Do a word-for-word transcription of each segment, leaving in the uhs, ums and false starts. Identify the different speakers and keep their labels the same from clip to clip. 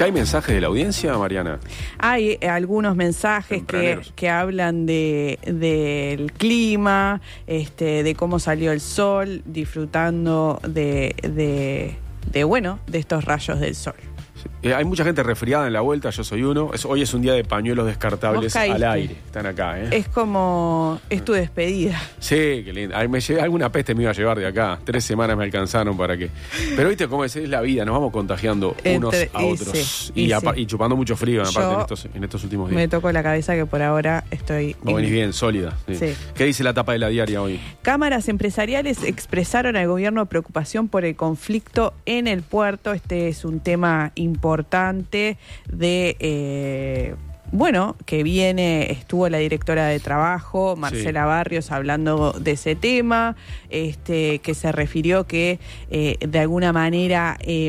Speaker 1: ¿Ya hay mensajes de la audiencia, Mariana?
Speaker 2: Hay algunos mensajes que, que hablan de del clima, este, de cómo salió el sol, disfrutando de, de, de, bueno, de estos rayos del sol.
Speaker 1: Eh, hay mucha gente resfriada en la vuelta, yo soy uno. Es, hoy es un día de pañuelos descartables al aire. Están acá, ¿eh?
Speaker 2: Es como, es tu despedida.
Speaker 1: Sí, qué lindo. Ay, me llevé, alguna peste me iba a llevar de acá. Tres semanas me alcanzaron para que... Pero viste cómo es, es la vida, nos vamos contagiando unos Entre, a otros. Y, sí, y, y, sí. y chupando mucho frío, aparte, en estos, en estos últimos días.
Speaker 2: Me tocó la cabeza que por ahora estoy...
Speaker 1: Vos venís bien, sólida. Sí. Sí. ¿Qué dice la tapa de la diaria hoy?
Speaker 2: Cámaras empresariales expresaron al gobierno preocupación por el conflicto en el puerto. Este es un tema importante de... Eh, bueno, que viene, estuvo la directora de trabajo, Marcela sí. Barrios, hablando de ese tema, este, que se refirió que eh, de alguna manera... Eh,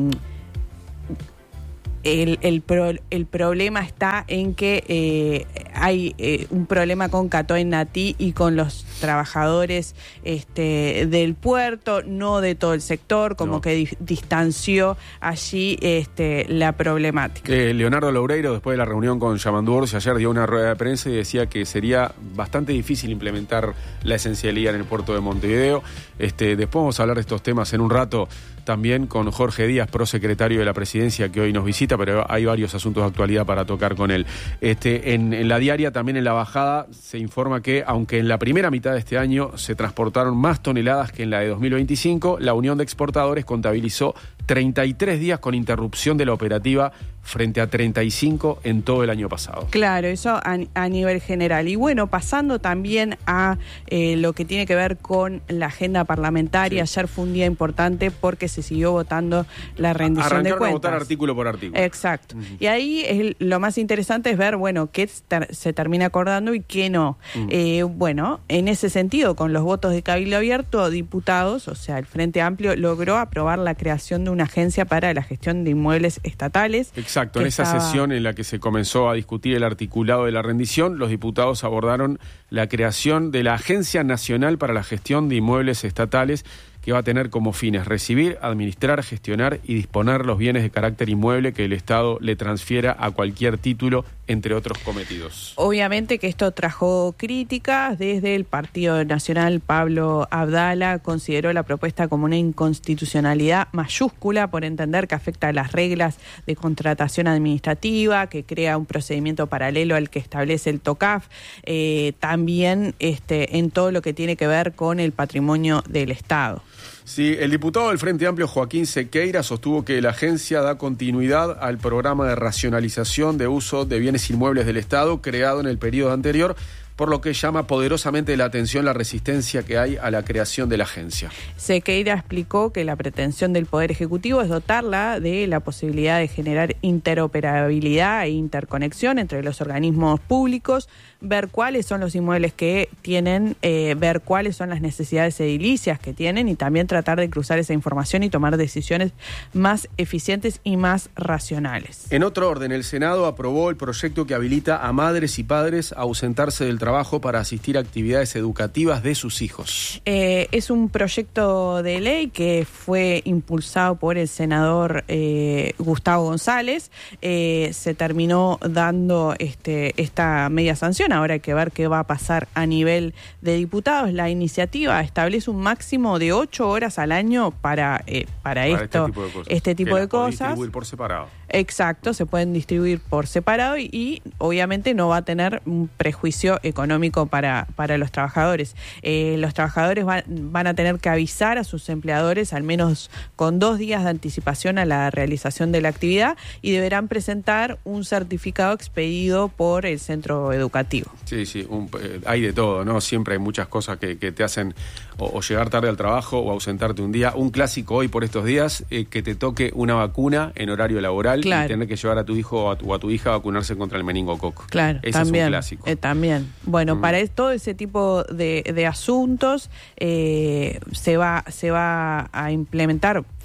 Speaker 2: El, el, pro, el problema está en que eh, hay eh, un problema con Catoen Natí y con los trabajadores este, del puerto, no de todo el sector, como no. que di, distanció allí este, la problemática.
Speaker 1: Eh, Leonardo Loureiro, después de la reunión con Yamandu Orsi, ayer dio una rueda de prensa y decía que sería bastante difícil implementar la esencialidad en el puerto de Montevideo. Este, después vamos a hablar de estos temas en un rato también con Jorge Díaz, prosecretario de la Presidencia, que hoy nos visita, pero hay varios asuntos de actualidad para tocar con él. Este, en, en la diaria, también en la bajada, se informa que, aunque en la primera mitad de este año se transportaron más toneladas que en la de dos mil veinticinco, la Unión de Exportadores contabilizó treinta y tres días con interrupción de la operativa frente a treinta y cinco en todo el año pasado.
Speaker 2: Claro, eso a, a nivel general. Y bueno, pasando también a eh, lo que tiene que ver con la agenda parlamentaria. Sí. Ayer fue un día importante porque se siguió votando la rendición
Speaker 1: Arrancaron
Speaker 2: de cuentas.
Speaker 1: A votar artículo por artículo.
Speaker 2: Exacto. Uh-huh. Y ahí es, lo más interesante es ver, bueno, qué ter- se termina acordando y qué no. Uh-huh. Eh, bueno, en ese sentido, con los votos de Cabildo Abierto, diputados, o sea, el Frente Amplio, logró aprobar la creación de una agencia para la gestión de inmuebles estatales.
Speaker 1: Exacto, en esa estaba... sesión en la que se comenzó a discutir el articulado de la rendición, los diputados abordaron la creación de la Agencia Nacional para la Gestión de Inmuebles Estatales, que va a tener como fines recibir, administrar, gestionar y disponer los bienes de carácter inmueble que el Estado le transfiera a cualquier título, entre otros cometidos.
Speaker 2: Obviamente que esto trajo críticas. Desde el Partido Nacional, Pablo Abdala consideró la propuesta como una inconstitucionalidad mayúscula por entender que afecta a las reglas de contratación administrativa, que crea un procedimiento paralelo al que establece el TOCAF, eh, también este, en todo lo que tiene que ver con el patrimonio del Estado.
Speaker 1: Sí, el diputado del Frente Amplio, Joaquín Sequeira, sostuvo que la agencia da continuidad al programa de racionalización de uso de bienes inmuebles del Estado creado en el periodo anterior, por lo que llama poderosamente la atención la resistencia que hay a la creación de la agencia.
Speaker 2: Sequeira explicó que la pretensión del Poder Ejecutivo es dotarla de la posibilidad de generar interoperabilidad e interconexión entre los organismos públicos, ver cuáles son los inmuebles que tienen, eh, ver cuáles son las necesidades edilicias que tienen y también tratar de cruzar esa información y tomar decisiones más eficientes y más racionales.
Speaker 1: En otro orden, el Senado aprobó el proyecto que habilita a madres y padres a ausentarse del trabajo trabajo para asistir a actividades educativas de sus hijos.
Speaker 2: Eh, es un proyecto de ley que fue impulsado por el senador eh, Gustavo González. Eh, se terminó dando este, esta media sanción. Ahora hay que ver qué va a pasar a nivel de diputados. La iniciativa establece un máximo de ocho horas al año para, eh, para, para esto, este tipo de cosas. Este tipo de cosas.
Speaker 1: Distribuir por separado.
Speaker 2: Exacto, se pueden distribuir por separado y, y obviamente no va a tener un prejuicio económico para, para los trabajadores. Eh, los trabajadores van, van a tener que avisar a sus empleadores al menos con dos días de anticipación a la realización de la actividad y deberán presentar un certificado expedido por el centro educativo.
Speaker 1: Sí, sí, un, eh, hay de todo, ¿no? Siempre hay muchas cosas que, que te hacen o, o llegar tarde al trabajo o ausentarte un día. Un clásico hoy por estos días, eh, que te toque una vacuna en horario laboral. Claro. Y tener que llevar a tu hijo o a tu, a tu hija a vacunarse contra el meningococo.
Speaker 2: Claro,
Speaker 1: ese
Speaker 2: también,
Speaker 1: es un clásico.
Speaker 2: Eh, también. Bueno, mm. para todo ese tipo de, de asuntos eh, se va se va a implementar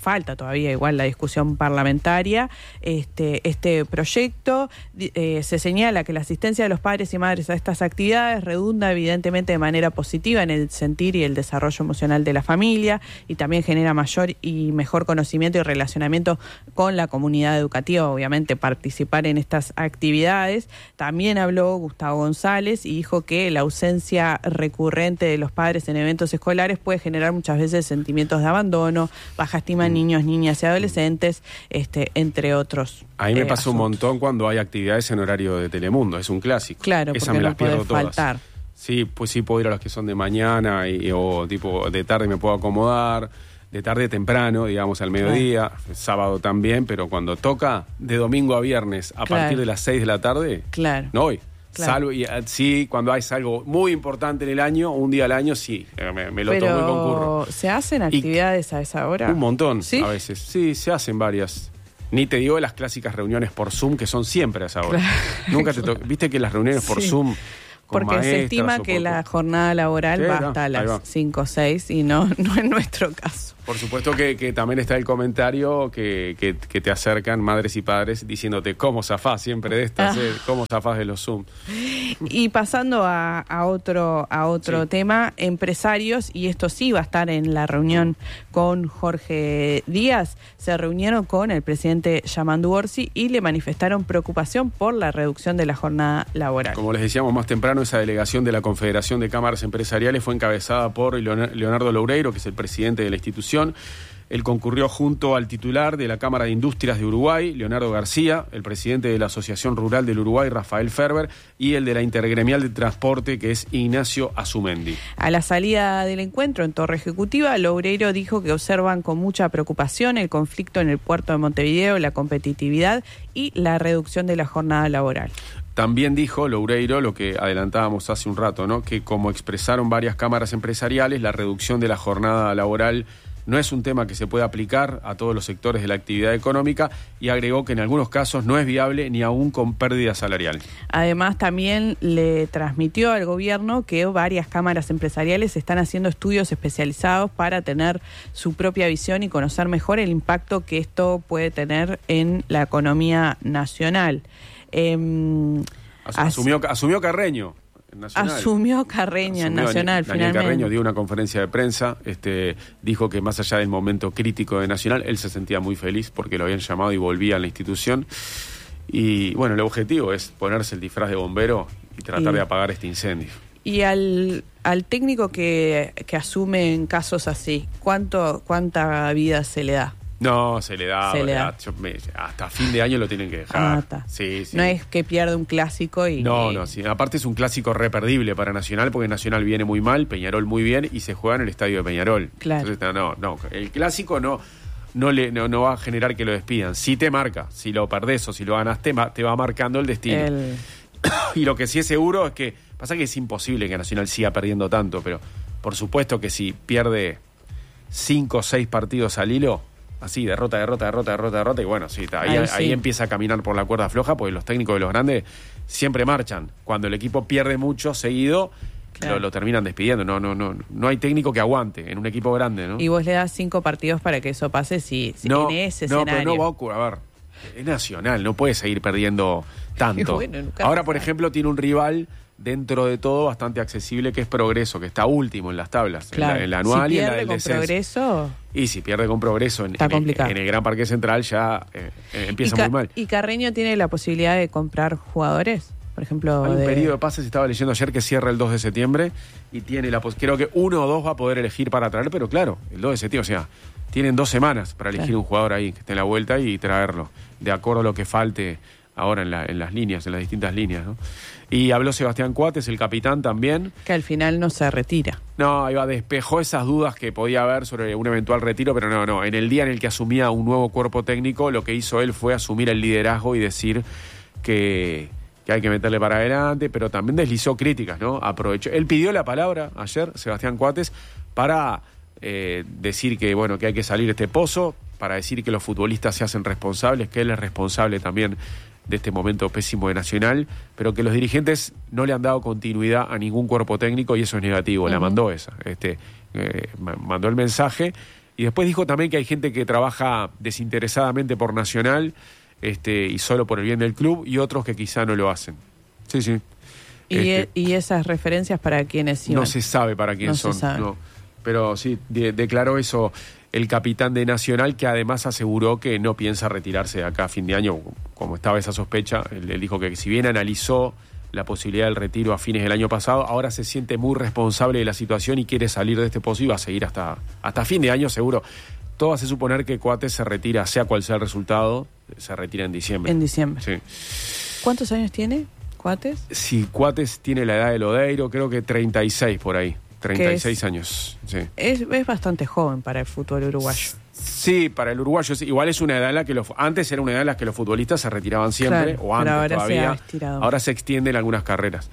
Speaker 2: falta todavía igual la discusión parlamentaria, este, este proyecto. Eh, se señala que la asistencia de los padres y madres a estas actividades redunda evidentemente de manera positiva en el sentir y el desarrollo emocional de la familia, y también genera mayor y mejor conocimiento y relacionamiento con la comunidad educativa. Obviamente participar en estas actividades. También habló Gustavo González y dijo que la ausencia recurrente de los padres en eventos escolares puede generar muchas veces sentimientos de abandono, baja estima en niños, niñas y adolescentes, este, entre otros.
Speaker 1: A mí me
Speaker 2: eh,
Speaker 1: pasa
Speaker 2: asuntos.
Speaker 1: un montón cuando hay actividades en horario de Telemundo, es un clásico.
Speaker 2: Claro,
Speaker 1: Esas
Speaker 2: porque
Speaker 1: me
Speaker 2: no
Speaker 1: las pierdo
Speaker 2: puede
Speaker 1: todas.
Speaker 2: faltar.
Speaker 1: Sí, pues sí puedo ir a las que son de mañana y, o tipo de tarde me puedo acomodar, de tarde temprano, digamos al mediodía, claro. Sábado también, pero cuando toca de domingo a viernes a
Speaker 2: Claro.
Speaker 1: partir de las seis de la tarde,
Speaker 2: Claro.
Speaker 1: no voy.
Speaker 2: Claro.
Speaker 1: Salvo, y, sí, cuando hay algo muy importante en el año, un día al año, sí, me, me lo
Speaker 2: Pero,
Speaker 1: tomo y concurro.
Speaker 2: ¿se hacen actividades y, a esa hora?
Speaker 1: Un montón,
Speaker 2: ¿Sí?
Speaker 1: a veces. Sí, se hacen varias. Ni te digo las clásicas reuniones por Zoom, que son siempre a esa hora.
Speaker 2: Claro.
Speaker 1: Nunca te to- Viste que las reuniones por
Speaker 2: Sí.
Speaker 1: Zoom...
Speaker 2: Porque se estima que
Speaker 1: por...
Speaker 2: la jornada laboral
Speaker 1: Sí,
Speaker 2: va
Speaker 1: no,
Speaker 2: hasta
Speaker 1: ahí va.
Speaker 2: las cinco o seis y no, no en nuestro caso.
Speaker 1: Por supuesto que, que también está el comentario que, que, que te acercan madres y padres diciéndote cómo zafás siempre de estas,
Speaker 2: Ah.
Speaker 1: eh, cómo zafás de los Zoom.
Speaker 2: Y pasando a, a otro a otro
Speaker 1: Sí.
Speaker 2: tema, empresarios, y esto sí va a estar en la reunión con Jorge Díaz, se reunieron con el presidente Yamandu Orsi y le manifestaron preocupación por la reducción de la jornada laboral.
Speaker 1: Como les decíamos más temprano, esa delegación de la Confederación de Cámaras Empresariales fue encabezada por Leonardo Loureiro, que es el presidente de la institución. Él concurrió junto al titular de la Cámara de Industrias de Uruguay, Leonardo García, el presidente de la Asociación Rural del Uruguay, Rafael Ferber, y el de la Intergremial de Transporte, que es Ignacio Azumendi.
Speaker 2: A la salida del encuentro en Torre Ejecutiva, Loureiro dijo que observan con mucha preocupación el conflicto en el puerto de Montevideo, la competitividad y la reducción de la jornada laboral.
Speaker 1: También dijo Loureiro lo que adelantábamos hace un rato, ¿no? Que como expresaron varias cámaras empresariales, la reducción de la jornada laboral no es un tema que se pueda aplicar a todos los sectores de la actividad económica, y agregó que en algunos casos no es viable ni aún con pérdida salarial.
Speaker 2: Además, también le transmitió al gobierno que varias cámaras empresariales están haciendo estudios especializados para tener su propia visión y conocer mejor el impacto que esto puede tener en la economía nacional. Eh,
Speaker 1: Asumió, asumió Carreño. Nacional.
Speaker 2: Asumió Carreño en Nacional,
Speaker 1: Daniel, Daniel
Speaker 2: finalmente.
Speaker 1: Carreño dio una conferencia de prensa, este, dijo que más allá del momento crítico de Nacional, él se sentía muy feliz porque lo habían llamado y volvía a la institución. Y bueno, el objetivo es ponerse el disfraz de bombero y tratar
Speaker 2: y,
Speaker 1: de apagar este incendio.
Speaker 2: Y al, al técnico que, que asume en casos así, ¿cuánto, ¿cuánta vida se le da?
Speaker 1: No, se le da,
Speaker 2: se le
Speaker 1: da.
Speaker 2: da.
Speaker 1: Yo me, hasta fin de año lo tienen que dejar.
Speaker 2: Ah, está.
Speaker 1: Sí, sí.
Speaker 2: No es que pierde un clásico y...
Speaker 1: No,
Speaker 2: y...
Speaker 1: no, sí. Aparte es un clásico reperdible para Nacional, porque Nacional viene muy mal, Peñarol muy bien, y se juega en el estadio de Peñarol.
Speaker 2: Claro.
Speaker 1: Entonces, no, no, el clásico no, no, le, no, no va a generar que lo despidan. Sí te marca, si lo perdés o si lo ganas, te, te va marcando el destino.
Speaker 2: El...
Speaker 1: Y lo que sí es seguro es que, pasa que es imposible que Nacional siga perdiendo tanto, pero por supuesto que si pierde cinco o seis partidos al hilo, así, derrota, derrota, derrota, derrota, derrota, y bueno, sí, está, ahí,
Speaker 2: Ahí sí.
Speaker 1: ahí empieza a caminar por la cuerda floja, porque los técnicos de los grandes siempre marchan. Cuando el equipo pierde mucho seguido,
Speaker 2: Claro.
Speaker 1: lo, lo terminan despidiendo. No, no, no, no hay técnico que aguante en un equipo grande, ¿no?
Speaker 2: Y vos le das cinco partidos para que eso pase si, si
Speaker 1: no,
Speaker 2: en ese
Speaker 1: no,
Speaker 2: escenario.
Speaker 1: pero no va a ocurrir. A ver, es Nacional, no puede seguir perdiendo tanto.
Speaker 2: Bueno, nunca
Speaker 1: Ahora,
Speaker 2: se
Speaker 1: por
Speaker 2: sabe.
Speaker 1: ejemplo, tiene un rival dentro de todo bastante accesible, que es Progreso, que está último en las tablas,
Speaker 2: Claro.
Speaker 1: en, la, en la anual
Speaker 2: si
Speaker 1: y en la
Speaker 2: pierde
Speaker 1: del
Speaker 2: con
Speaker 1: descenso.
Speaker 2: Progreso...
Speaker 1: Y si pierde con Progreso en,
Speaker 2: Está
Speaker 1: en el,
Speaker 2: complicado.
Speaker 1: en el Gran Parque Central ya eh, eh, empieza
Speaker 2: y Ca-
Speaker 1: muy mal.
Speaker 2: ¿Y Carreño tiene la posibilidad de comprar jugadores? Por ejemplo,
Speaker 1: Hay un
Speaker 2: de...
Speaker 1: periodo de pases, estaba leyendo ayer, que cierra el dos de septiembre y tiene la pos- creo que uno o dos va a poder elegir para traer, pero claro, el dos de septiembre, o sea, tienen dos semanas para elegir
Speaker 2: Claro.
Speaker 1: un jugador ahí que esté en la vuelta y traerlo, de acuerdo a lo que falte ahora en, la, en las líneas, en las distintas líneas, ¿no? Y habló Sebastián Cuates, el capitán también.
Speaker 2: Que al final no se retira.
Speaker 1: No, iba, despejó esas dudas que podía haber sobre un eventual retiro, pero no, no. En el día en el que asumía un nuevo cuerpo técnico, lo que hizo él fue asumir el liderazgo y decir que, que hay que meterle para adelante, pero también deslizó críticas, ¿no? Aprovechó. Él pidió la palabra ayer, Sebastián Cuates, para eh, decir que, bueno, que hay que salir de este pozo, para decir que los futbolistas se hacen responsables, que él es responsable también de este momento pésimo de Nacional, pero que los dirigentes no le han dado continuidad a ningún cuerpo técnico y eso es negativo. Uh-huh. La mandó esa. Este, eh, mandó el mensaje y Y después dijo también que hay gente que trabaja desinteresadamente por Nacional este, y solo por el bien del club, y otros que quizá no lo hacen. Sí, sí.
Speaker 2: ¿Y, este, y esas referencias para quiénes iban?
Speaker 1: No se sabe para quién
Speaker 2: no
Speaker 1: son.
Speaker 2: Se sabe.
Speaker 1: No. Pero sí, de, declaró eso el capitán de Nacional, que además aseguró que no piensa retirarse de acá a fin de año, como estaba esa sospecha. Él, él dijo que si bien analizó la posibilidad del retiro a fines del año pasado, ahora se siente muy responsable de la situación y quiere salir de este pozo y va a seguir hasta, hasta fin de año seguro. Todo hace suponer que Coates se retira, sea cual sea el resultado, se retira en diciembre.
Speaker 2: En diciembre.
Speaker 1: Sí.
Speaker 2: ¿Cuántos años tiene Coates?
Speaker 1: Sí, Coates tiene la edad de Lodeiro, creo que treinta y seis por ahí. treinta y seis es, años, sí.
Speaker 2: Es, es bastante joven para el fútbol uruguayo.
Speaker 1: Sí, para el uruguayo. Igual es una edad en la que los... Antes era una edad en la que los futbolistas se retiraban siempre,
Speaker 2: claro,
Speaker 1: o antes
Speaker 2: ahora
Speaker 1: todavía.
Speaker 2: Se ha
Speaker 1: ahora se extienden algunas carreras.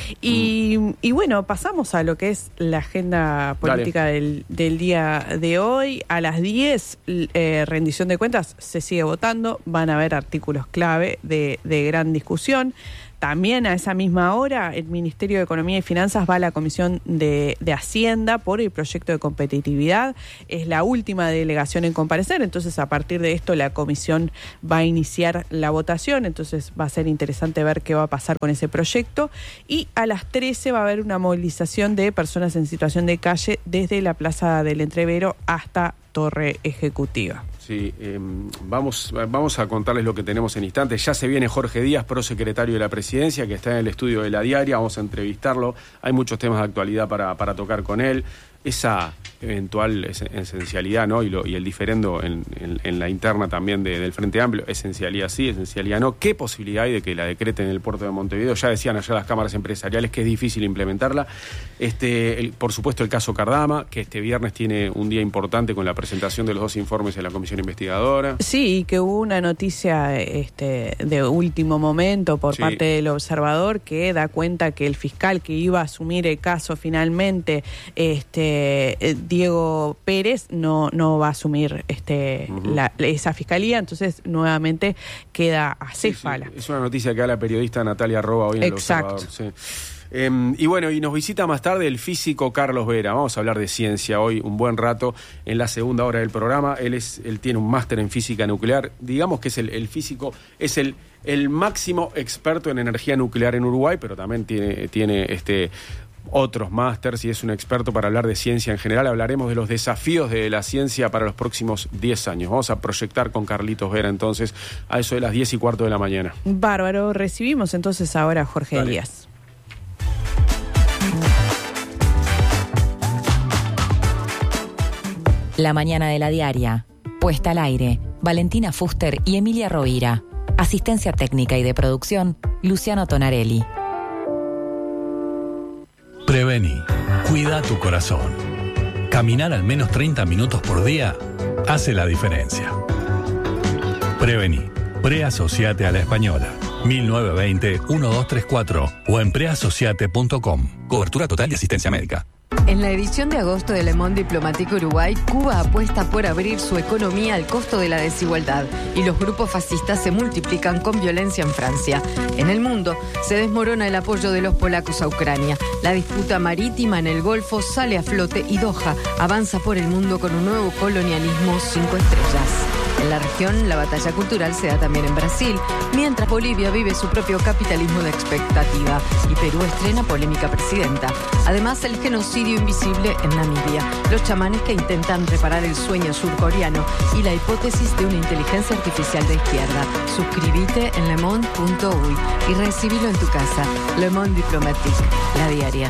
Speaker 2: Y, mm. y bueno, pasamos a lo que es la agenda política del, del día de hoy. A las diez, eh, rendición de cuentas, se sigue votando. Van a haber artículos clave de, de gran discusión. También a esa misma hora, el Ministerio de Economía y Finanzas va a la Comisión de, de Hacienda por el proyecto de competitividad. Es la última delegación en comparecer, entonces a partir de esto la comisión va a iniciar la votación, entonces va a ser interesante ver qué va a pasar con ese proyecto. Y a las trece va a haber una movilización de personas en situación de calle desde la Plaza del Entrevero hasta Torre Ejecutiva.
Speaker 1: Sí, eh, vamos, vamos a contarles lo que tenemos en instantes. Ya se viene Jorge Díaz, prosecretario de la Presidencia, que está en el estudio de La Diaria. Vamos a entrevistarlo. Hay muchos temas de actualidad para, para tocar con él. Esa eventual esencialidad, ¿no? Y, lo, y el diferendo en, en, en la interna también de, del Frente Amplio, esencialidad sí, esencialidad no. ¿Qué posibilidad hay de que la decreten en el puerto de Montevideo? Ya decían allá las cámaras empresariales que es difícil implementarla. Este, el, por supuesto el caso Cardama, que este viernes tiene un día importante con la presentación de los dos informes en la comisión investigadora.
Speaker 2: Sí, y que hubo una noticia este, de último momento por sí. parte del observador que da cuenta que el fiscal que iba a asumir el caso finalmente, este Diego Pérez, no, no va a asumir este uh-huh. la, esa fiscalía, entonces nuevamente queda acéfala.
Speaker 1: Sí, sí. Es una noticia que da la periodista Natalia Roa hoy en
Speaker 2: Exacto.
Speaker 1: El Observador. Sí. Eh, y bueno, y nos visita más tarde el físico Carlos Vera. Vamos a hablar de ciencia hoy un buen rato en la segunda hora del programa. Él es, él tiene un máster en física nuclear. Digamos que es el, el físico, es el, el máximo experto en energía nuclear en Uruguay, pero también tiene, tiene este otros másters y es un experto para hablar de ciencia en general. Hablaremos de los desafíos de la ciencia para los próximos diez años. Vamos a proyectar con Carlitos Vera entonces a eso de las diez y cuarto de la mañana.
Speaker 2: Bárbaro. Recibimos entonces ahora a Jorge Dale. Díaz.
Speaker 3: La mañana de La Diaria. Puesta al aire. Valentina Fuster y Emilia Rovira. Asistencia técnica y de producción, Luciano Tonarelli.
Speaker 4: Prevení. Cuida tu corazón. Caminar al menos treinta minutos por día hace la diferencia. Prevení. Preasociate a la Española. mil novecientos veinte, doce treinta y cuatro o en preasociate punto com. Cobertura total de asistencia médica.
Speaker 5: En la edición de agosto de Le Monde Diplomatique Uruguay, Cuba apuesta por abrir su economía al costo de la desigualdad y los grupos fascistas se multiplican con violencia en Francia. En el mundo se desmorona el apoyo de los polacos a Ucrania. La disputa marítima en el Golfo sale a flote y Doha avanza por el mundo con un nuevo colonialismo cinco estrellas. En la región, la batalla cultural se da también en Brasil, mientras Bolivia vive su propio capitalismo de expectativa y Perú estrena polémica presidenta. Además, el genocidio invisible en Namibia, los chamanes que intentan reparar el sueño surcoreano y la hipótesis de una inteligencia artificial de izquierda. Suscríbete en le monde punto uy y recibilo en tu casa. Le Monde Diplomatique, La Diaria.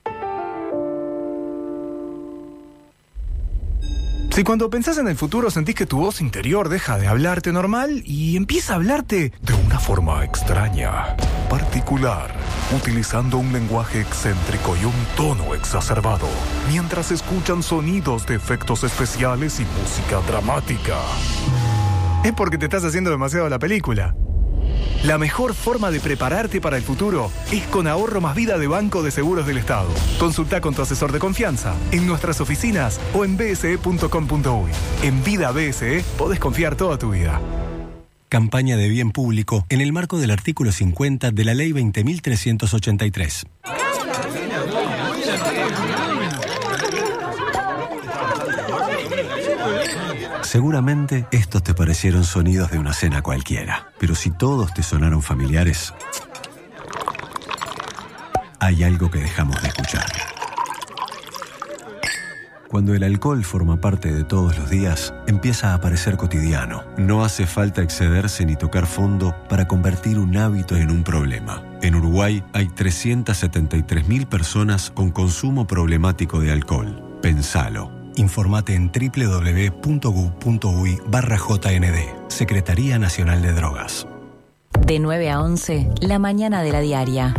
Speaker 6: Si cuando pensás en el futuro sentís que tu voz interior deja de hablarte normal y empieza a hablarte de una forma extraña, particular, utilizando un lenguaje excéntrico y un tono exacerbado, mientras escuchan sonidos de efectos especiales y música dramática, es porque te estás haciendo demasiado la película. La mejor forma de prepararte para el futuro es con Ahorro Más Vida de Banco de Seguros del Estado. Consulta con tu asesor de confianza, en nuestras oficinas o en b s e punto com punto uy. En Vida B S E podés confiar toda tu vida.
Speaker 7: Campaña de bien público en el marco del artículo cincuenta de la Ley veinte mil trescientos ochenta y tres. Seguramente estos te parecieron sonidos de una cena cualquiera, pero si todos te sonaron familiares, hay algo que dejamos de escuchar. Cuando el alcohol forma parte de todos los días, empieza a parecer cotidiano. No hace falta excederse ni tocar fondo para convertir un hábito en un problema. En Uruguay hay trescientas setenta y tres mil personas con consumo problemático de alcohol. Pensalo. Informate en doble u doble u doble u punto gu punto uy barra J N D. Secretaría Nacional de Drogas.
Speaker 3: De nueve a once, la mañana de la diaria.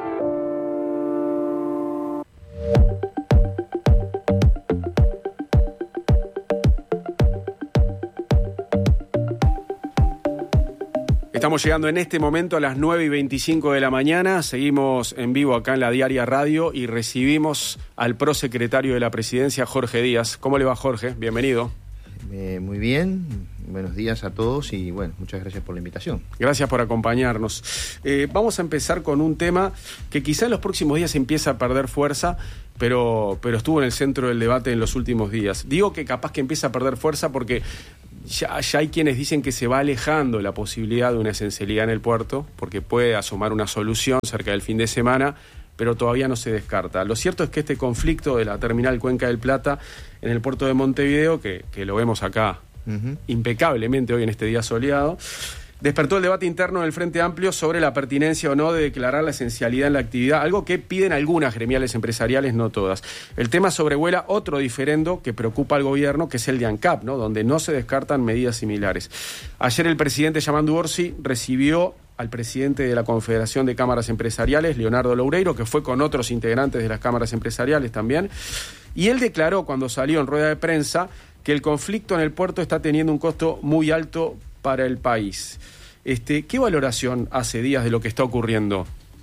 Speaker 1: Estamos llegando en este momento a las nueve y veinticinco de la mañana. Seguimos en vivo acá en la Diaria Radio y recibimos al prosecretario de la Presidencia, Jorge Díaz. ¿Cómo le va, Jorge? Bienvenido.
Speaker 8: Eh, muy bien. Buenos días a todos y, bueno, muchas gracias por la invitación.
Speaker 1: Gracias por acompañarnos. Eh, vamos a empezar con un tema que quizá en los próximos días empieza a perder fuerza, pero, pero estuvo en el centro del debate en los últimos días. Digo que capaz que empieza a perder fuerza porque Ya, ya hay quienes dicen que se va alejando la posibilidad de una esencialidad en el puerto, porque puede asomar una solución cerca del fin de semana, pero todavía no se descarta. Lo cierto es que este conflicto de la terminal Cuenca del Plata en el puerto de Montevideo, que, que lo vemos acá uh-huh. impecablemente hoy en este día soleado, despertó el debate interno del Frente Amplio sobre la pertinencia o no de declarar la esencialidad en la actividad, algo que piden algunas gremiales empresariales, no todas. El tema sobrevuela otro diferendo que preocupa al gobierno, que es el de ANCAP, ¿no? Donde no se descartan medidas similares. Ayer el presidente Yamandu Orsi recibió al presidente de la Confederación de Cámaras Empresariales, Leonardo Loureiro, que fue con otros integrantes de las cámaras empresariales también, y él declaró cuando salió en rueda de prensa que el conflicto en el puerto está teniendo un costo muy alto para el país. Este, ¿Qué valoración hace Díaz de lo que está ocurriendo?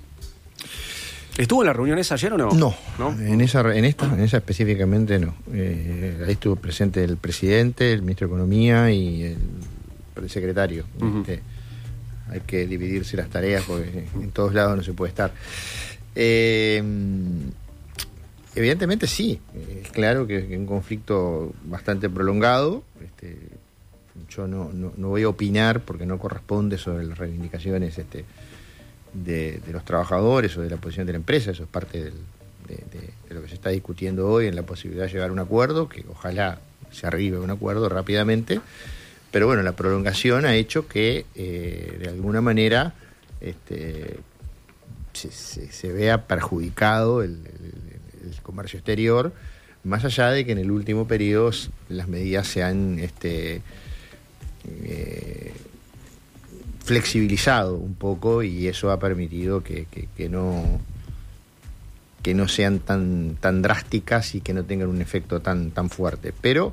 Speaker 1: ¿Estuvo en la reunión esa ayer o no?
Speaker 8: No,
Speaker 1: ¿No?
Speaker 8: En, esa, en esta, en esa específicamente no. Eh, ahí estuvo presente el presidente, el ministro de Economía y el, el secretario. Uh-huh. Este, hay que dividirse las tareas porque en todos lados no se puede estar. Eh, evidentemente sí, es claro que es un conflicto bastante prolongado. Este, yo no, no, no voy a opinar porque no corresponde sobre las reivindicaciones este, de, de los trabajadores o de la posición de la empresa. Eso es parte del, de, de, de lo que se está discutiendo hoy en la posibilidad de llegar a un acuerdo, que ojalá se arribe a un acuerdo rápidamente. Pero bueno, la prolongación ha hecho que eh, de alguna manera este, se, se, se vea perjudicado el, el, el comercio exterior, más allá de que en el último periodo las medidas se han este, eh, flexibilizado un poco y eso ha permitido que, que, que no que no sean tan, tan drásticas y que no tengan un efecto tan, tan fuerte. Pero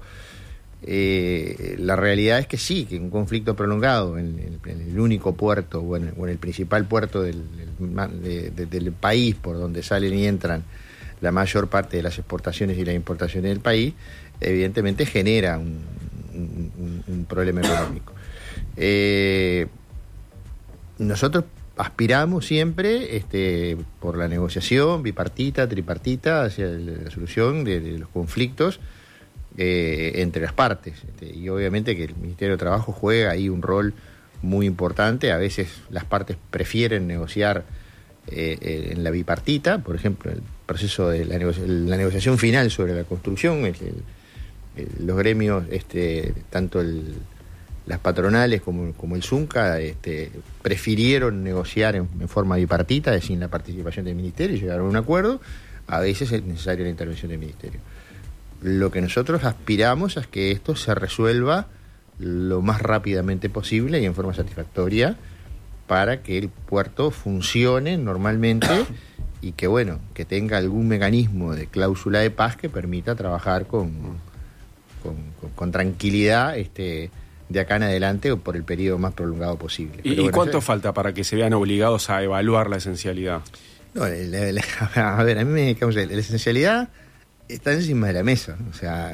Speaker 8: Eh, la realidad es que sí, que un conflicto prolongado en el, en el único puerto o en, o en el principal puerto del, de, de, del país por donde salen y entran la mayor parte de las exportaciones y las importaciones del país, evidentemente genera un, un, un problema económico. Eh, nosotros aspiramos siempre este, por la negociación bipartita, tripartita, hacia la solución de, de los conflictos Eh, entre las partes, este, y obviamente que el Ministerio de Trabajo juega ahí un rol muy importante. A veces las partes prefieren negociar eh, eh, en la bipartita, por ejemplo, el proceso de la, negoci- la negociación final sobre la construcción, el, el, el, los gremios, este, tanto el, las patronales como, como el ZUNCA, este, prefirieron negociar en, en forma bipartita, sin la participación del Ministerio, y llegaron a un acuerdo. A veces es necesaria la intervención del Ministerio. Lo que nosotros aspiramos es que esto se resuelva lo más rápidamente posible y en forma satisfactoria para que el puerto funcione normalmente y que, bueno, que tenga algún mecanismo de cláusula de paz que permita trabajar con, con, con, con tranquilidad este, de acá en adelante o por el periodo más prolongado posible.
Speaker 1: ¿Y,
Speaker 8: Pero,
Speaker 1: ¿y
Speaker 8: bueno,
Speaker 1: cuánto
Speaker 8: eso,
Speaker 1: falta para que se vean obligados a evaluar la esencialidad?
Speaker 8: No, la, la, a ver, a mí me causa la esencialidad está encima de la mesa, o sea,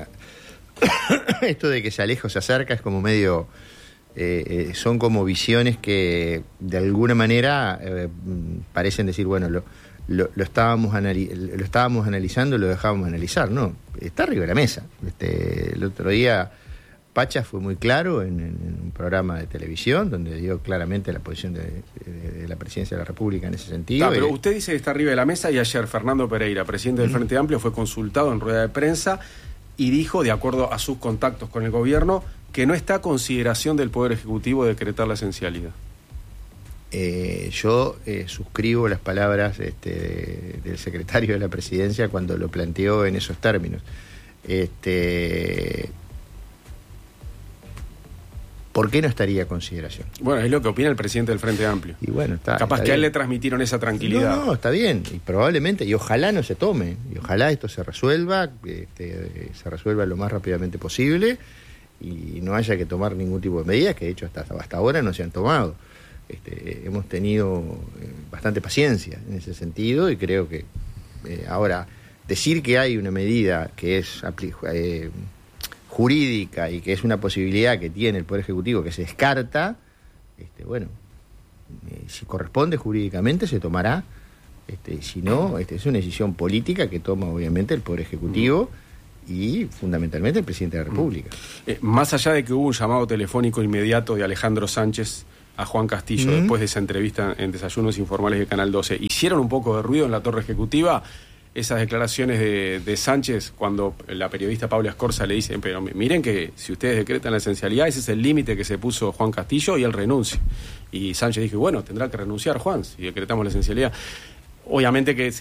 Speaker 8: esto de que se aleja o se acerca es como medio, eh, eh, son como visiones que de alguna manera eh, parecen decir, bueno, lo, lo, lo, estábamos anali- lo estábamos analizando, lo dejábamos analizar, no, está arriba de la mesa. Este, el otro día Pacha fue muy claro en, en, en un programa de televisión donde dio claramente la posición de, de, de la Presidencia de la República en ese sentido.
Speaker 1: Ah, pero
Speaker 8: y,
Speaker 1: usted dice que está arriba de la mesa y ayer Fernando Pereira, presidente del Frente Amplio, fue consultado en rueda de prensa y dijo, de acuerdo a sus contactos con el gobierno, que no está a consideración del Poder Ejecutivo decretar la esencialidad.
Speaker 8: Eh, yo eh, suscribo las palabras este, del secretario de la Presidencia cuando lo planteó en esos términos. Este, ¿Por qué no estaría a consideración?
Speaker 1: Bueno, es lo que opina el presidente del Frente Amplio.
Speaker 8: Y bueno, está,
Speaker 1: Capaz
Speaker 8: está
Speaker 1: que a él
Speaker 8: bien.
Speaker 1: le transmitieron esa tranquilidad.
Speaker 8: No, no, está bien, y probablemente, y ojalá no se tome, y ojalá esto se resuelva, este, se resuelva lo más rápidamente posible, y no haya que tomar ningún tipo de medidas, que de hecho hasta, hasta ahora no se han tomado. Este, hemos tenido eh, bastante paciencia en ese sentido, y creo que eh, ahora decir que hay una medida que es eh, jurídica y que es una posibilidad que tiene el Poder Ejecutivo que se descarta, este, bueno, eh, si corresponde jurídicamente se tomará, este, si no, este, es una decisión política que toma obviamente el Poder Ejecutivo y fundamentalmente el Presidente de la República.
Speaker 1: Eh, más allá de que hubo un llamado telefónico inmediato de Alejandro Sánchez a Juan Castillo,
Speaker 8: Mm.
Speaker 1: después de esa entrevista en Desayunos Informales de Canal doce, ¿hicieron un poco de ruido en la torre ejecutiva? Esas declaraciones de, de Sánchez, cuando la periodista Paula Escorza le dice, pero miren que si ustedes decretan la esencialidad, ese es el límite que se puso Juan Castillo y él renuncia. Y Sánchez dijo, bueno, tendrá que renunciar Juan si decretamos la esencialidad. Obviamente que